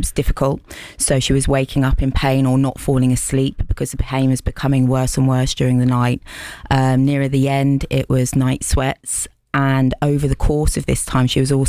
was difficult. So she was waking up in pain or not falling asleep because the pain was becoming worse and worse during the night. Nearer the end, it was night sweats. And over the course of this time, she was also